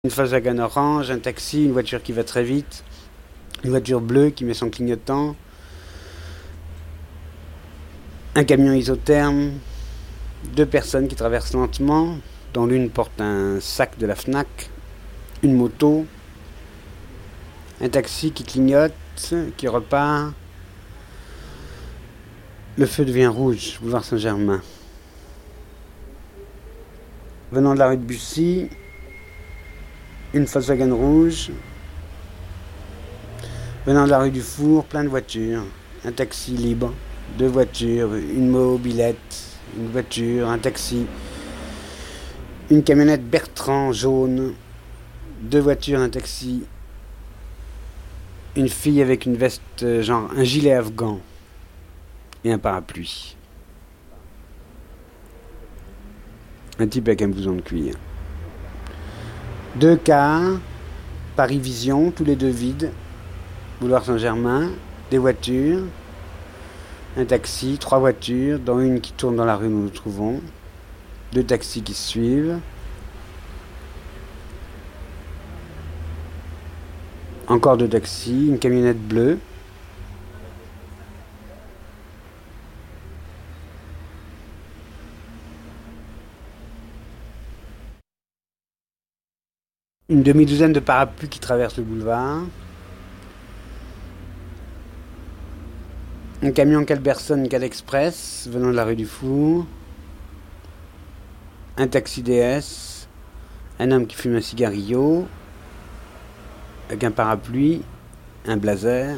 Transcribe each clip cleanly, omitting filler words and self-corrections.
Une Volkswagen orange, un taxi, une voiture qui va très vite, une voiture bleue qui met son clignotant, un camion isotherme, deux personnes qui traversent lentement, dont l'une porte un sac de la Fnac, une moto, un taxi qui clignote, qui repart. Le feu devient rouge, boulevard Saint-Germain. Venant de la rue de Bussy, une Volkswagen rouge. Venant de la rue du Four, plein de voitures. Un taxi libre, deux voitures, une mobilette, une voiture, un taxi. Une camionnette Bertrand jaune, deux voitures, un taxi. Une fille avec une veste genre un gilet afghan et un parapluie. Un type avec un blouson de cuir. Deux cars, Paris Vision, tous les deux vides. Boulevard Saint-Germain, des voitures, un taxi, trois voitures, dont une qui tourne dans la rue où nous nous trouvons, deux taxis qui se suivent, encore deux taxis, une camionnette bleue, une demi-douzaine de parapluies qui traversent le boulevard, un camion Calberson Calexpress venant de la rue du Four, un taxi DS, un homme qui fume un cigarillo, avec un parapluie, un blazer,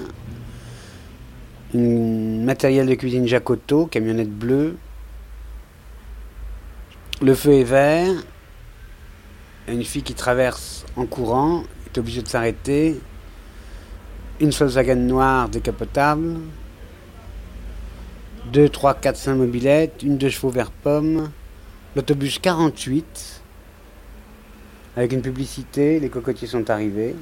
un matériel de cuisine Jacoto, camionnette bleue, le feu est vert, une fille qui traverse en courant, est obligée de s'arrêter, une Volkswagen noire décapotable, 2, 3, 4, 5 mobilettes, une 2 chevaux vert pomme, l'autobus 48, avec une publicité, les cocotiers sont arrivés.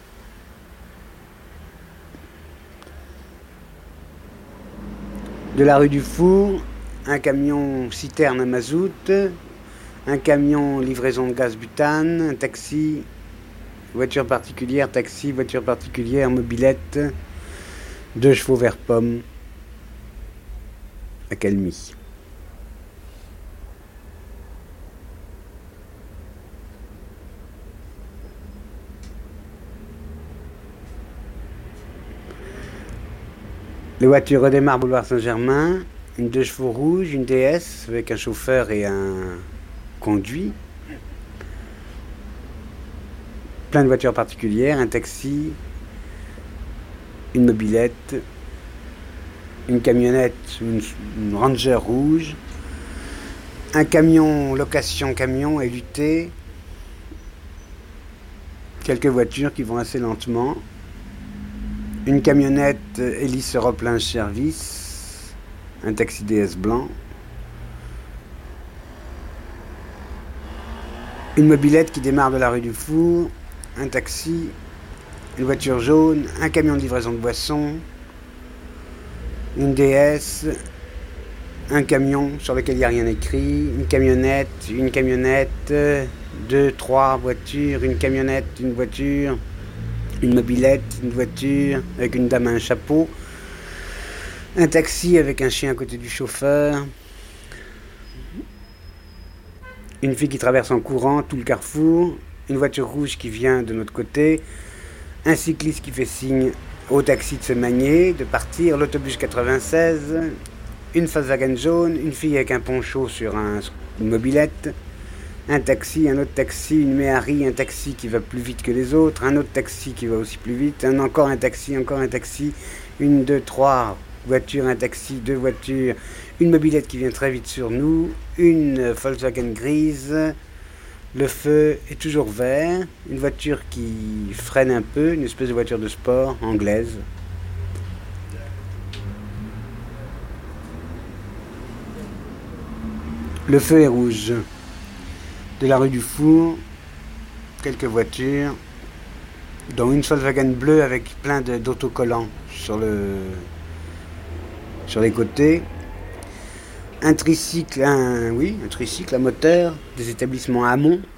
De la rue du Four, un camion citerne à mazout, un camion livraison de gaz butane, un taxi, voiture particulière, taxi, voiture particulière, mobilette, 2 chevaux vert pomme. Accalmie. Les voitures redémarrent boulevard Saint-Germain, une 2 chevaux rouge, une DS avec un chauffeur et un conduit, plein de voitures particulières, un taxi, une mobilette, une camionnette, une Ranger rouge, un camion location camion LUT, quelques voitures qui vont assez lentement, une camionnette hélice Europe Linge Service, un taxi DS blanc, une mobilette qui démarre de la rue du Four, un taxi, une voiture jaune, un camion de livraison de boissons, une DS, un camion sur lequel il n'y a rien écrit, une camionnette, 2, 3 voitures, une camionnette, une voiture, une mobilette, une voiture avec une dame à un chapeau, un taxi avec un chien à côté du chauffeur, une fille qui traverse en courant tout le carrefour, une voiture rouge qui vient de notre côté, un cycliste qui fait signe au taxi de se manier, de partir, l'autobus 96, une Volkswagen jaune, une fille avec un poncho sur une mobilette, un taxi, un autre taxi, une Méhari, un taxi qui va plus vite que les autres, un autre taxi qui va aussi plus vite, encore un taxi, une, deux, trois voitures, un taxi, deux voitures, une mobilette qui vient très vite sur nous, une Volkswagen grise. Le feu est toujours vert, une voiture qui freine un peu, une espèce de voiture de sport anglaise. Le feu est rouge. De la rue du Four, quelques voitures, dont une Volkswagen bleue avec plein d'autocollants sur les côtés. Un tricycle à moteur des établissements Hamon,